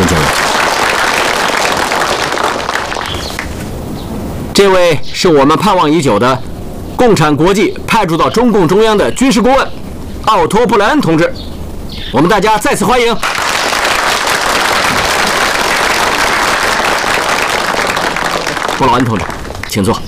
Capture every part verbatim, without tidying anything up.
孙建伟。这位是我们盼望已久的共产国际派驻到中共中央的军事顾问奥托·布莱恩同志，我们大家再次欢迎。布劳恩同志，请坐。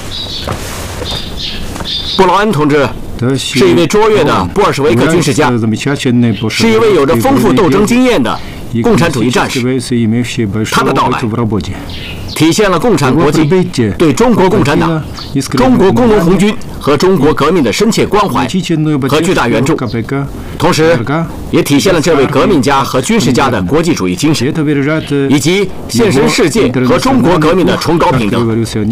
布劳恩同志是一位卓越的布尔什维克军事家，是一位有着丰富斗争经验的共产主义战士。他的到来体现了共产国际对中国共产党、中国工农红军和中国革命的深切关怀和巨大援助，同时也体现了这位革命家和军事家的国际主义精神，以及献身世界和中国革命的崇高品德。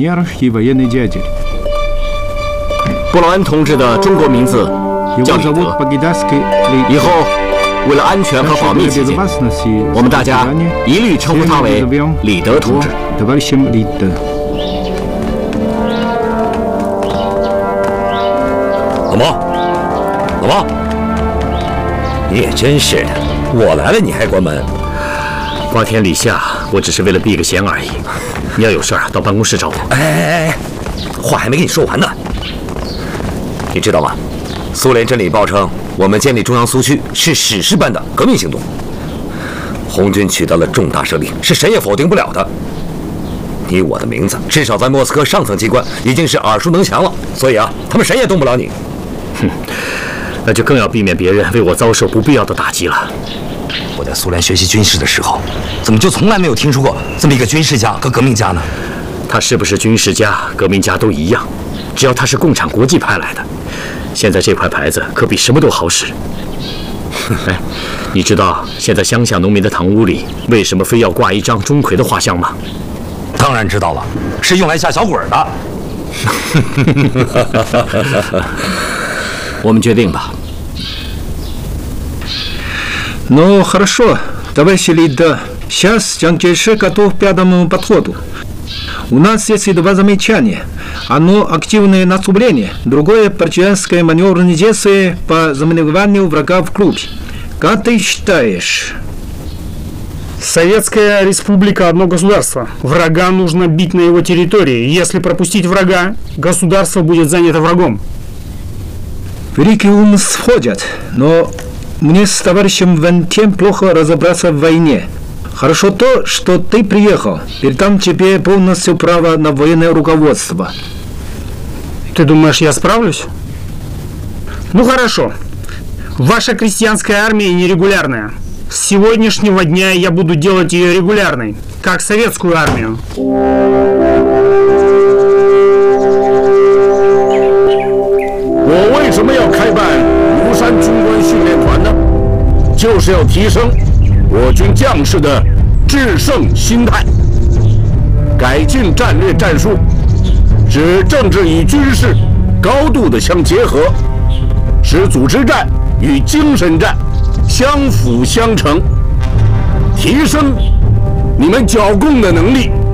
布劳恩同志的中国名字叫李德，以后为了安全和保密起见，我们大家一律称呼他为李德同志。 老毛，老毛，你也真是的，我来了你还关门。 瓜田李下，我只是为了避个嫌而已。你要有事儿到办公室找我。 哎哎哎，话还没跟你说完呢。你知道吗？苏联真理报称，我们建立中央苏区是史诗般的革命行动。红军取得了重大胜利，是谁也否定不了的。你我的名字，至少在莫斯科上层机关已经是耳熟能详了，所以啊，他们谁也动不了你。 哼，那就更要避免别人为我遭受不必要的打击了。 我在苏联学习军事的时候，怎么就从来没有听说过这么一个军事家和革命家呢？ 他是不是军事家、革命家都一样，只要他是共产国际派来的。现在这块牌子可比什么都好使。哎，你知道现在乡下农民的堂屋里为什么非要挂一张钟馗的画像吗？ 当然知道了，是用来吓小鬼的。 我们决定吧。 Ну, хорошо, товарищ лидер. Сейчас Джангешир готов к пятому подходу. У нас есть два замечания. Одно активное наступление, другое партизанское маневренное действие по заманеванию врага в клубе. Как ты считаешь? Советская республика – одно государство. Врага нужно бить на его территории. Если пропустить врага, государство будет занято врагом. Великий ум сходят, но мне с товарищем Вентем плохо разобраться в войне. Хорошо то, что ты приехал. Передам тебе полностью право на военное руководство. Ты думаешь, я справлюсь? Ну хорошо. Ваша крестьянская армия нерегулярная. С сегодняшнего дня я буду делать ее регулярной, как советскую армию. 我为什么要开办庐山军官训练团呢？就是要提升我军将士的制胜心态，改进战略战术，使政治与军事高度的相结合，使组织战与精神战相辅相成，提升你们剿共的能力。